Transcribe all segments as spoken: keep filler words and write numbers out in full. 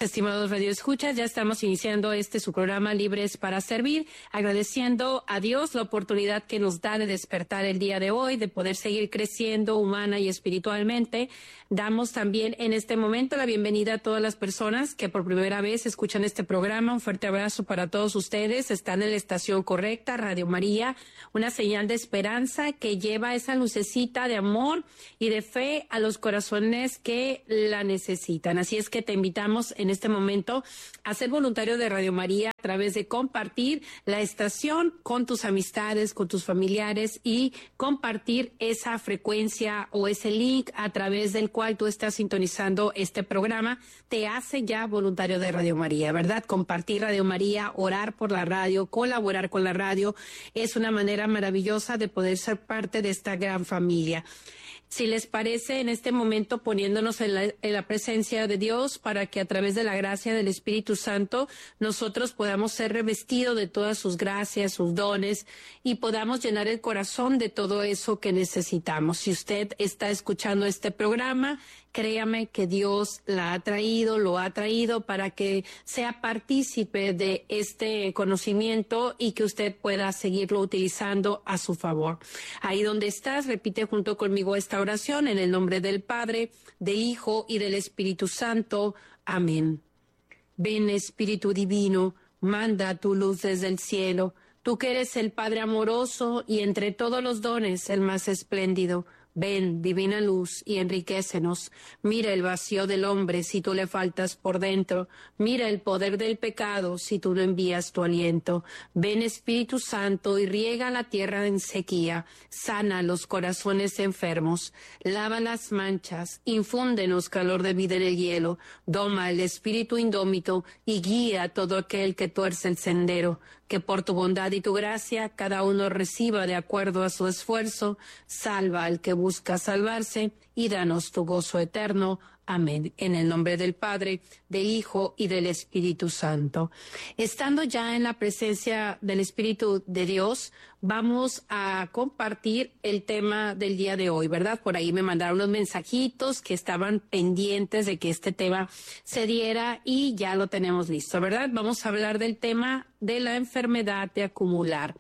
Estimados radioescuchas, ya estamos iniciando este su programa Libres para Servir, agradeciendo a Dios la oportunidad que nos da de despertar el día de hoy, de poder seguir creciendo humana y espiritualmente. Damos también en este momento la bienvenida a todas las personas que por primera vez escuchan este programa. Un fuerte abrazo para todos ustedes. Están en la estación correcta, Radio María, una señal de esperanza que lleva esa lucecita de amor y de fe a los corazones que la necesitan. Así es que te invitamos en este momento a ser voluntario de Radio María a través de compartir la estación con tus amistades, con tus familiares y compartir esa frecuencia o ese link a través del cual tú estás sintonizando este programa, te hace ya voluntario de Radio María, ¿verdad? Compartir Radio María, orar por la radio, colaborar con la radio, es una manera maravillosa de poder ser parte de esta gran familia. Si les parece, en este momento poniéndonos en la, en la presencia de Dios para que a través de la gracia del Espíritu Santo nosotros podamos ser revestidos de todas sus gracias, sus dones y podamos llenar el corazón de todo eso que necesitamos. Si usted está escuchando este programa, créame que Dios la ha traído, lo ha traído para que sea partícipe de este conocimiento y que usted pueda seguirlo utilizando a su favor. Ahí donde estás, repite junto conmigo esta oración en el nombre del Padre, del Hijo y del Espíritu Santo. Amén. Ven, Espíritu Divino, manda tu luz desde el cielo. Tú que eres el Padre amoroso y entre todos los dones el más espléndido. Ven, divina luz, y enriquécenos. Mira el vacío del hombre si tú le faltas por dentro. Mira el poder del pecado si tú no envías tu aliento. Ven, Espíritu Santo, y riega la tierra en sequía. Sana los corazones enfermos. Lava las manchas. Infúndenos calor de vida en el hielo. Doma el espíritu indómito y guía a todo aquel que tuerce el sendero. Que por tu bondad y tu gracia cada uno reciba de acuerdo a su esfuerzo. Salva al que busca salvarse y danos tu gozo eterno. Amén. En el nombre del Padre, del Hijo y del Espíritu Santo. Estando ya en la presencia del Espíritu de Dios, vamos a compartir el tema del día de hoy, ¿verdad? Por ahí me mandaron unos mensajitos que estaban pendientes de que este tema se diera y ya lo tenemos listo, ¿verdad? Vamos a hablar del tema de la enfermedad de acumular.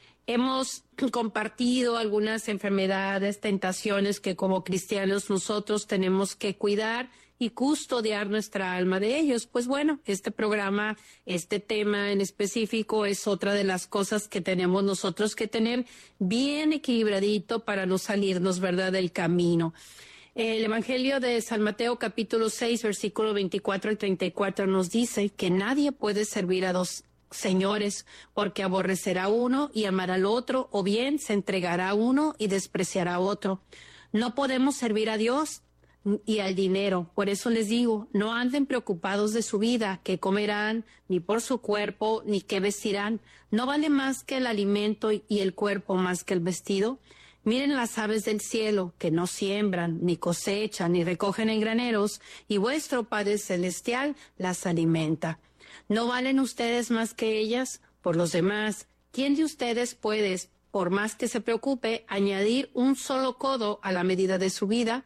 Hemos compartido algunas enfermedades, tentaciones que como cristianos nosotros tenemos que cuidar y custodiar nuestra alma de ellos. Pues bueno, este programa, este tema en específico es otra de las cosas que tenemos nosotros que tener bien equilibradito para no salirnos, ¿verdad?, del camino. El Evangelio de San Mateo capítulo seis, versículo veinticuatro al treinta y cuatro nos dice que nadie puede servir a dos señores, porque aborrecerá a uno y amará al otro, o bien se entregará a uno y despreciará a otro. No podemos servir a Dios y al dinero. Por eso les digo, no anden preocupados de su vida, qué comerán, ni por su cuerpo, ni qué vestirán. ¿No vale más que el alimento y el cuerpo más que el vestido? Miren las aves del cielo, que no siembran, ni cosechan, ni recogen en graneros, y vuestro Padre Celestial las alimenta. ¿No valen ustedes más que ellas? Por los demás, ¿quién de ustedes puede, por más que se preocupe, añadir un solo codo a la medida de su vida?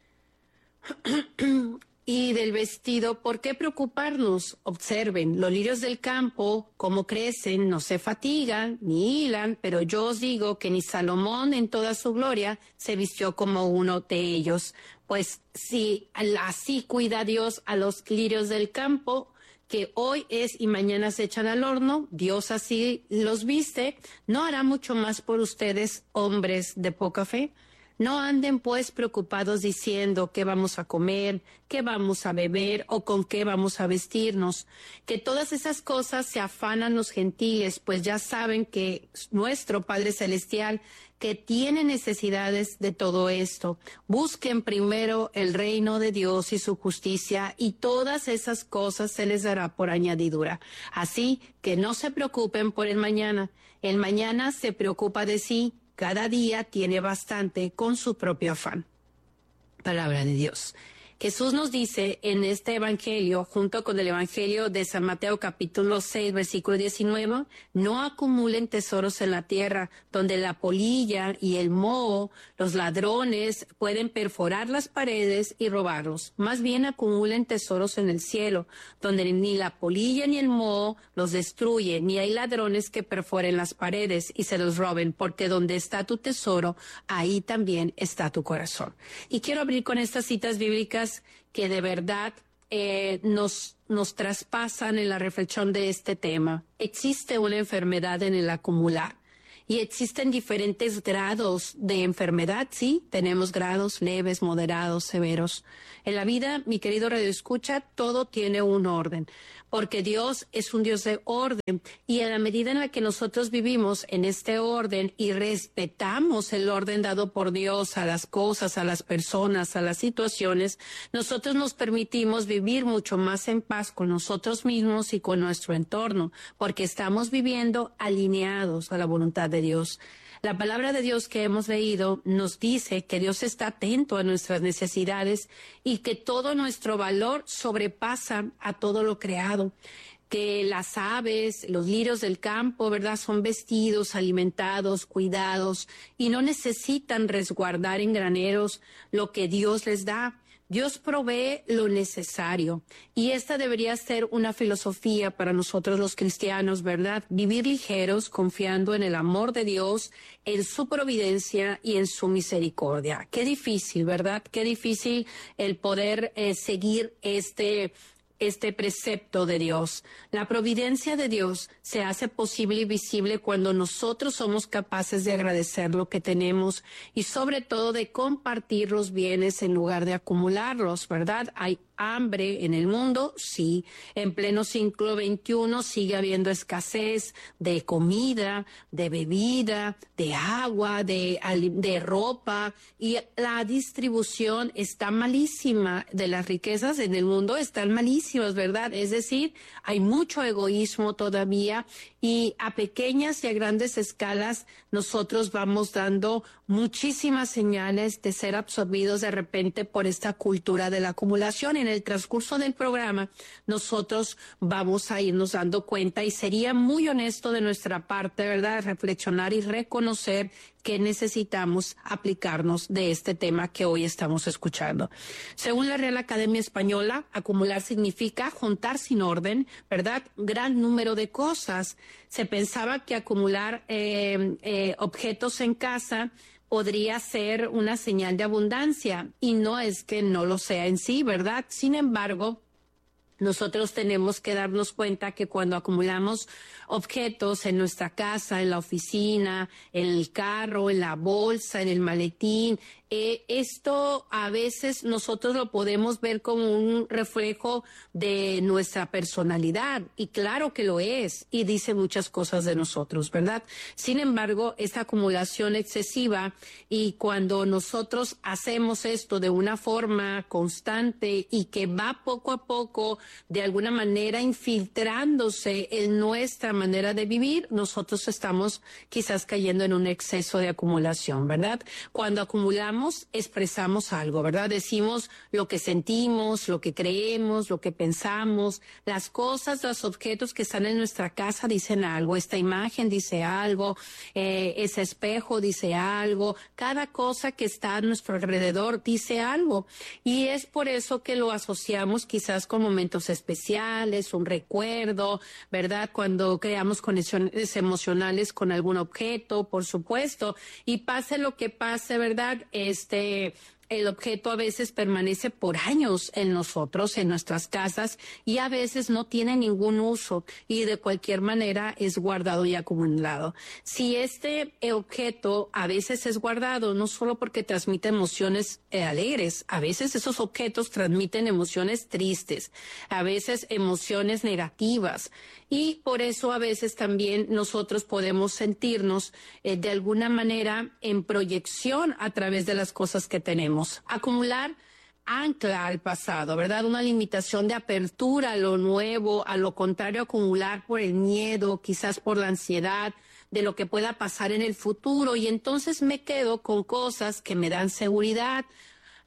Y del vestido, ¿por qué preocuparnos? Observen, los lirios del campo, cómo crecen, no se fatigan, ni hilan, pero yo os digo que ni Salomón en toda su gloria se vistió como uno de ellos. Pues si así cuida Dios a los lirios del campo, que hoy es y mañana se echan al horno, Dios así los viste, ¿no hará mucho más por ustedes, hombres de poca fe? No anden pues preocupados diciendo qué vamos a comer, qué vamos a beber o con qué vamos a vestirnos. Que todas esas cosas se afanan los gentiles, pues ya saben que nuestro Padre Celestial, que tiene necesidades de todo esto. Busquen primero el reino de Dios y su justicia, y todas esas cosas se les dará por añadidura. Así que no se preocupen por el mañana. El mañana se preocupa de sí. Cada día tiene bastante con su propio afán. Palabra de Dios. Jesús nos dice en este evangelio, junto con el evangelio de San Mateo capítulo seis, versículo diecinueve, no acumulen tesoros en la tierra, donde la polilla y el moho, los ladrones, pueden perforar las paredes y robarlos. Más bien acumulen tesoros en el cielo, donde ni la polilla ni el moho los destruyen, ni hay ladrones que perforen las paredes y se los roben, porque donde está tu tesoro, ahí también está tu corazón. Y quiero abrir con estas citas bíblicas que de verdad eh, nos, nos traspasan en la reflexión de este tema. Existe una enfermedad en el acumular y existen diferentes grados de enfermedad, sí, tenemos grados leves, moderados, severos. En la vida, mi querido Radio Escucha, todo tiene un orden, porque Dios es un Dios de orden y en la medida en la que nosotros vivimos en este orden y respetamos el orden dado por Dios a las cosas, a las personas, a las situaciones, nosotros nos permitimos vivir mucho más en paz con nosotros mismos y con nuestro entorno, porque estamos viviendo alineados a la voluntad de Dios. La palabra de Dios que hemos leído nos dice que Dios está atento a nuestras necesidades y que todo nuestro valor sobrepasa a todo lo creado, que las aves, los lirios del campo, ¿verdad?, son vestidos, alimentados, cuidados y no necesitan resguardar en graneros lo que Dios les da. Dios provee lo necesario y esta debería ser una filosofía para nosotros los cristianos, ¿verdad? Vivir ligeros, confiando en el amor de Dios, en su providencia y en su misericordia. Qué difícil, ¿verdad? Qué difícil el poder eh, seguir este este precepto de Dios. La providencia de Dios se hace posible y visible cuando nosotros somos capaces de agradecer lo que tenemos y sobre todo de compartir los bienes en lugar de acumularlos, ¿verdad? Hay hambre en el mundo, sí. En pleno siglo veintiuno sigue habiendo escasez de comida, de bebida, de agua, de, de ropa y la distribución está malísima de las riquezas en el mundo, están malísimas, ¿verdad? Es decir, hay mucho egoísmo todavía y a pequeñas y a grandes escalas nosotros vamos dando muchísimas señales de ser absorbidos de repente por esta cultura de la acumulación. En el transcurso del programa nosotros vamos a irnos dando cuenta y sería muy honesto de nuestra parte, ¿verdad?, reflexionar y reconocer que necesitamos aplicarnos de este tema que hoy estamos escuchando. Según la Real Academia Española, acumular significa juntar sin orden, ¿verdad?, gran número de cosas. Se pensaba que acumular eh, eh, objetos en casa podría ser una señal de abundancia y no es que no lo sea en sí, ¿verdad? Sin embargo, nosotros tenemos que darnos cuenta que cuando acumulamos objetos en nuestra casa, en la oficina, en el carro, en la bolsa, en el maletín, eh, esto a veces nosotros lo podemos ver como un reflejo de nuestra personalidad y claro que lo es y dice muchas cosas de nosotros, ¿verdad? Sin embargo, esta acumulación excesiva y cuando nosotros hacemos esto de una forma constante y que va poco a poco de alguna manera infiltrándose en nuestra manera de vivir, nosotros estamos quizás cayendo en un exceso de acumulación, ¿verdad? Cuando acumulamos, expresamos algo, ¿verdad? Decimos lo que sentimos, lo que creemos, lo que pensamos, las cosas, los objetos que están en nuestra casa dicen algo, esta imagen dice algo, eh, ese espejo dice algo, cada cosa que está a nuestro alrededor dice algo y es por eso que lo asociamos quizás con momentos especiales, un recuerdo, ¿verdad? Cuando creamos conexiones emocionales con algún objeto, por supuesto, y pase lo que pase, ¿verdad? Este, el objeto a veces permanece por años en nosotros, en nuestras casas, y a veces no tiene ningún uso y de cualquier manera es guardado y acumulado. Si este objeto a veces es guardado, no solo porque transmite emociones eh, alegres, a veces esos objetos transmiten emociones tristes, a veces emociones negativas, y por eso a veces también nosotros podemos sentirnos eh, de alguna manera en proyección a través de las cosas que tenemos. Acumular ancla al pasado, ¿verdad? Una limitación de apertura a lo nuevo, a lo contrario, acumular por el miedo, quizás por la ansiedad de lo que pueda pasar en el futuro y entonces me quedo con cosas que me dan seguridad.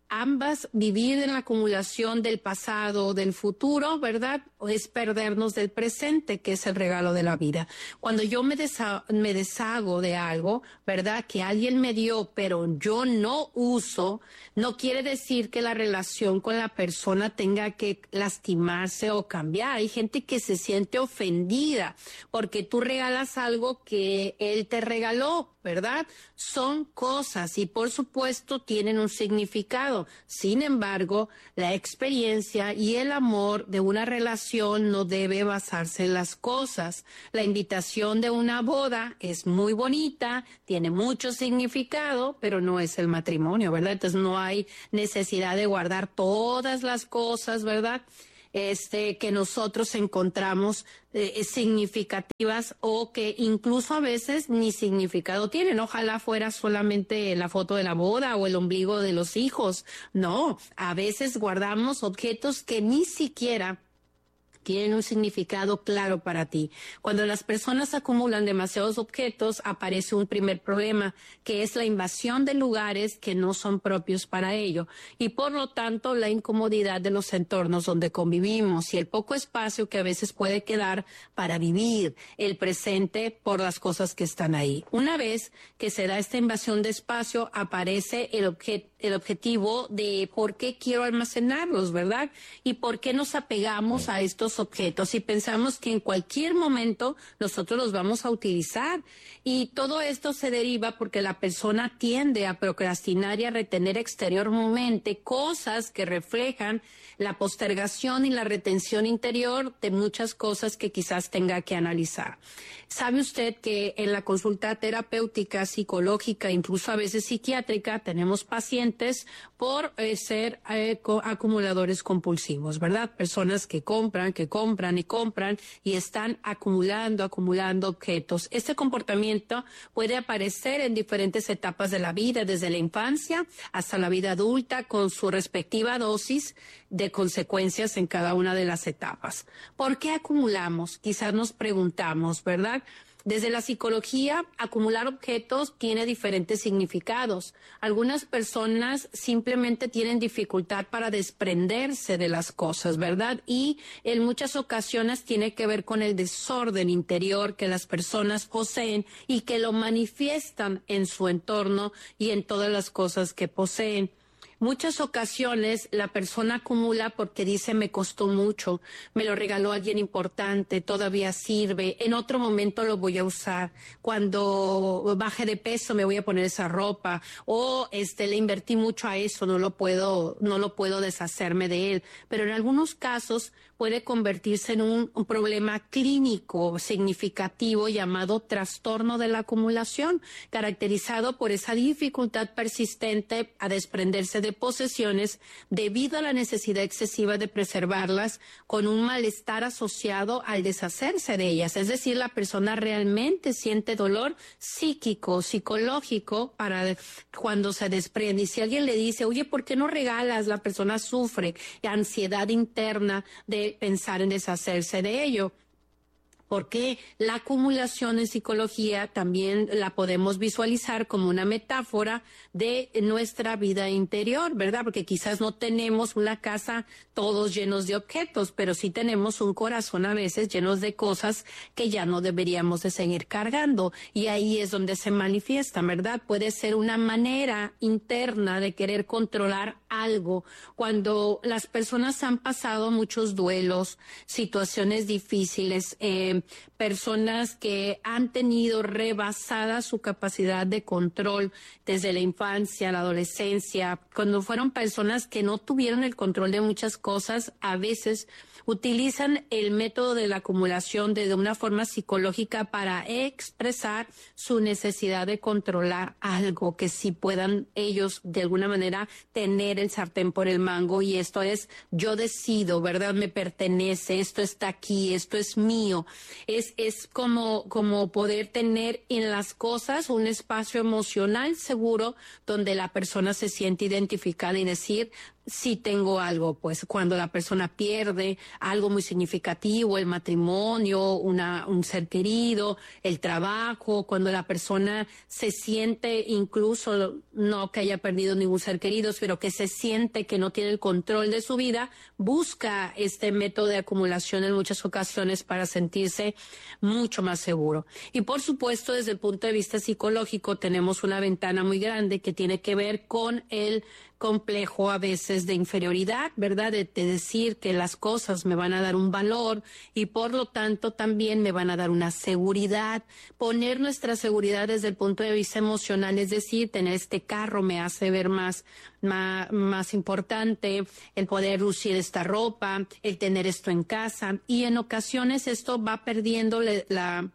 ambas, vivir en la acumulación del pasado o del futuro, ¿verdad? O es perdernos del presente, que es el regalo de la vida. Cuando yo me, desa- me deshago de algo, ¿verdad? Que alguien me dio, pero yo no uso, no quiere decir que la relación con la persona tenga que lastimarse o cambiar. Hay gente que se siente ofendida porque tú regalas algo que él te regaló, ¿verdad? Son cosas y por supuesto tienen un significado. Sin embargo, la experiencia y el amor de una relación no debe basarse en las cosas. La invitación de una boda es muy bonita, tiene mucho significado, pero no es el matrimonio, ¿verdad? Entonces no hay necesidad de guardar todas las cosas, ¿verdad? Este, que nosotros encontramos eh, significativas o que incluso a veces ni significado tienen. Ojalá fuera solamente la foto de la boda o el ombligo de los hijos. No, a veces guardamos objetos que ni siquiera tienen un significado claro para ti. Cuando las personas acumulan demasiados objetos, aparece un primer problema, que es la invasión de lugares que no son propios para ello, y por lo tanto la incomodidad de los entornos donde convivimos y el poco espacio que a veces puede quedar para vivir el presente por las cosas que están ahí. Una vez que se da esta invasión de espacio, aparece el objeto el objetivo de por qué quiero almacenarlos, ¿verdad? Y por qué nos apegamos a estos objetos y pensamos que en cualquier momento nosotros los vamos a utilizar. Y todo esto se deriva porque la persona tiende a procrastinar y a retener exteriormente cosas que reflejan la postergación y la retención interior de muchas cosas que quizás tenga que analizar. ¿Sabe usted que en la consulta terapéutica, psicológica, incluso a veces psiquiátrica, tenemos pacientes por eh, ser eh, co- acumuladores compulsivos, ¿verdad? Personas que compran, que compran y compran y están acumulando, acumulando objetos. Este comportamiento puede aparecer en diferentes etapas de la vida, desde la infancia hasta la vida adulta, con su respectiva dosis de consecuencias en cada una de las etapas. ¿Por qué acumulamos? Quizás nos preguntamos, ¿verdad? Desde la psicología, acumular objetos tiene diferentes significados. Algunas personas simplemente tienen dificultad para desprenderse de las cosas, ¿verdad? Y en muchas ocasiones tiene que ver con el desorden interior que las personas poseen y que lo manifiestan en su entorno y en todas las cosas que poseen. Muchas ocasiones la persona acumula porque dice me costó mucho, me lo regaló alguien importante, todavía sirve, en otro momento lo voy a usar, cuando baje de peso me voy a poner esa ropa, o este le invertí mucho a eso, no lo puedo, no lo puedo deshacerme de él. Pero en algunos casos puede convertirse en un, un problema clínico significativo llamado trastorno de la acumulación, caracterizado por esa dificultad persistente a desprenderse de posesiones debido a la necesidad excesiva de preservarlas, con un malestar asociado al deshacerse de ellas. Es decir, la persona realmente siente dolor psíquico, psicológico para cuando se desprende. Y si alguien le dice, oye, ¿por qué no regalas? La persona sufre ansiedad interna de pensar en deshacerse de ello. Porque la acumulación en psicología también la podemos visualizar como una metáfora de nuestra vida interior, ¿verdad? Porque quizás no tenemos una casa todos llenos de objetos, pero sí tenemos un corazón a veces llenos de cosas que ya no deberíamos de seguir cargando. Y ahí es donde se manifiesta, ¿verdad? Puede ser una manera interna de querer controlar algo. Cuando las personas han pasado muchos duelos, situaciones difíciles, eh, personas que han tenido rebasada su capacidad de control desde la infancia, la adolescencia, cuando fueron personas que no tuvieron el control de muchas cosas, a veces utilizan el método de la acumulación de una forma psicológica para expresar su necesidad de controlar algo, que sí puedan ellos de alguna manera tener el sartén por el mango, y esto es yo decido, ¿verdad? Me pertenece, esto está aquí, esto es mío. Es, es como, como poder tener en las cosas un espacio emocional seguro donde la persona se siente identificada y decir, sí tengo algo, pues cuando la persona pierde algo muy significativo, el matrimonio, una, un ser querido, el trabajo, cuando la persona se siente incluso, no que haya perdido ningún ser querido, pero que se siente que no tiene el control de su vida, busca este método de acumulación en muchas ocasiones para sentirse mucho más seguro. Y por supuesto, desde el punto de vista psicológico, tenemos una ventana muy grande que tiene que ver con el complejo a veces de inferioridad, ¿verdad? De, de decir que las cosas me van a dar un valor y por lo tanto también me van a dar una seguridad. Poner nuestra seguridad desde el punto de vista emocional, es decir, tener este carro me hace ver más, más, más importante, el poder lucir esta ropa, el tener esto en casa, y en ocasiones esto va perdiendo la... la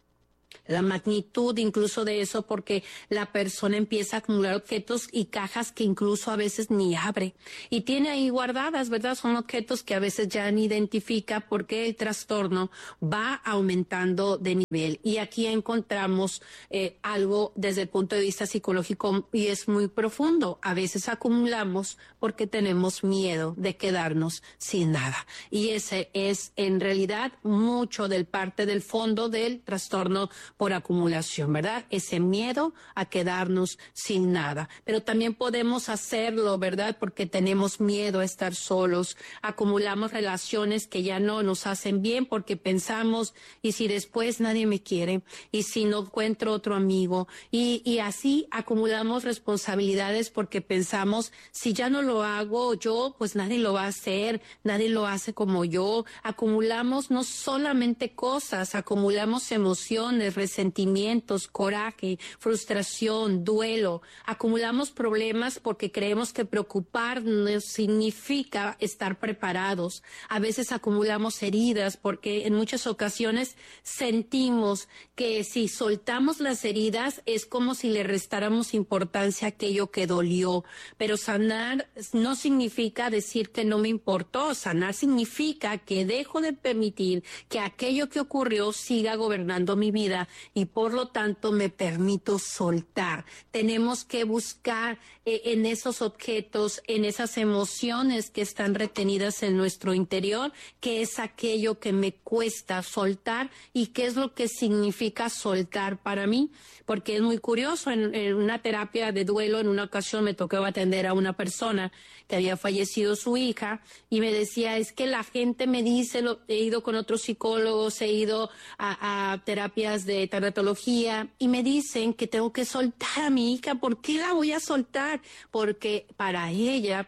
la magnitud incluso de eso, porque la persona empieza a acumular objetos y cajas que incluso a veces ni abre y tiene ahí guardadas, ¿verdad? Son objetos que a veces ya ni identifica porque el trastorno va aumentando de nivel. Y aquí encontramos eh, algo desde el punto de vista psicológico y es muy profundo. A veces acumulamos porque tenemos miedo de quedarnos sin nada. Y ese es en realidad mucho del parte del fondo del trastorno por acumulación, ¿verdad? Ese miedo a quedarnos sin nada. Pero también podemos hacerlo, ¿verdad? Porque tenemos miedo a estar solos. Acumulamos relaciones que ya no nos hacen bien porque pensamos, ¿y si después nadie me quiere? ¿Y si no encuentro otro amigo? Y, y así acumulamos responsabilidades porque pensamos, si ya no lo hago yo, pues nadie lo va a hacer, nadie lo hace como yo. Acumulamos no solamente cosas, acumulamos emociones, resentimientos, coraje, frustración, duelo. Acumulamos problemas porque creemos que preocuparnos significa estar preparados. A veces acumulamos heridas porque en muchas ocasiones sentimos que si soltamos las heridas es como si le restáramos importancia a aquello que dolió. Pero sanar no significa decir que no me importó. Sanar significa que dejo de permitir que aquello que ocurrió siga gobernando mi vida y por lo tanto me permito soltar. Tenemos que buscar eh, en esos objetos, en esas emociones que están retenidas en nuestro interior, qué es aquello que me cuesta soltar y qué es lo que significa soltar para mí, porque es muy curioso, en, en una terapia de duelo, en una ocasión me tocó atender a una persona que había fallecido su hija y me decía, es que la gente me dice, lo, he ido con otros psicólogos, he ido a, a terapias de tanatología y me dicen que tengo que soltar a mi hija. ¿Por qué la voy a soltar? Porque para ella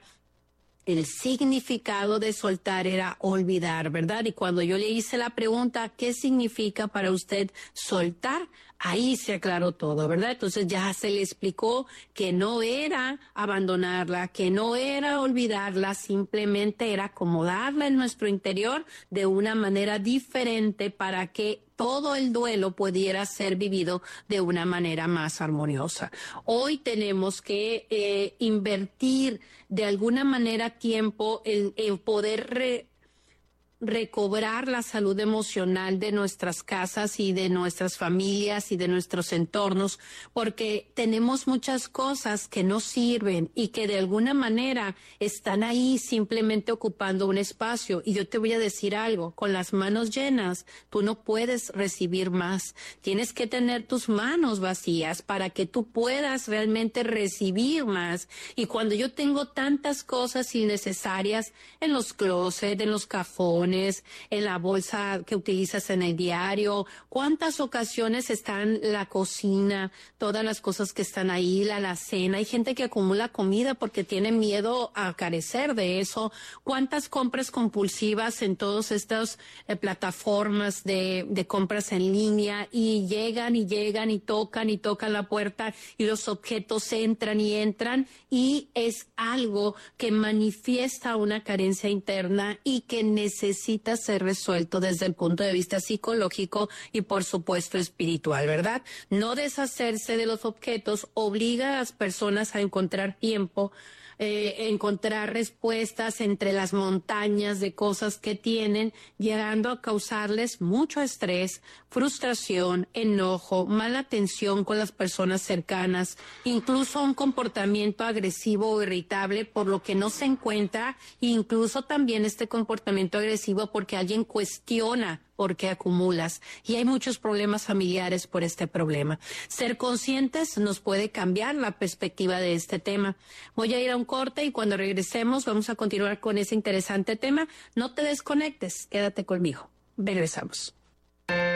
el significado de soltar era olvidar, ¿verdad? Y cuando yo le hice la pregunta, ¿qué significa para usted soltar? Ahí se aclaró todo, ¿verdad? Entonces ya se le explicó que no era abandonarla, que no era olvidarla, simplemente era acomodarla en nuestro interior de una manera diferente para que todo el duelo pudiera ser vivido de una manera más armoniosa. Hoy tenemos que eh, invertir de alguna manera tiempo en, en poder re, recobrar la salud emocional de nuestras casas y de nuestras familias y de nuestros entornos, porque tenemos muchas cosas que no sirven y que de alguna manera están ahí simplemente ocupando un espacio. Y yo te voy a decir algo, con las manos llenas tú no puedes recibir más. Tienes que tener tus manos vacías para que tú puedas realmente recibir más. Y cuando yo tengo tantas cosas innecesarias en los closets, en los cajones, en la bolsa que utilizas en el diario, cuántas ocasiones están la cocina, todas las cosas que están ahí, la alacena. Hay gente que acumula comida porque tiene miedo a carecer de eso. Cuántas compras compulsivas en todas estas eh, plataformas de, de compras en línea y llegan y llegan y tocan y tocan la puerta y los objetos entran y entran y es algo que manifiesta una carencia interna y que necesita necesita ser resuelto desde el punto de vista psicológico y por supuesto espiritual, ¿verdad? No deshacerse de los objetos obliga a las personas a encontrar tiempo eh, encontrar respuestas entre las montañas de cosas que tienen, llegando a causarles mucho estrés, frustración, enojo, mala atención con las personas cercanas, incluso un comportamiento agresivo o irritable por lo que no se encuentra, incluso también este comportamiento agresivo porque alguien cuestiona por qué acumulas. Y hay muchos problemas familiares por este problema. Ser conscientes nos puede cambiar la perspectiva de este tema. Voy a ir a un corte y cuando regresemos vamos a continuar con ese interesante tema. No te desconectes, quédate conmigo. Regresamos.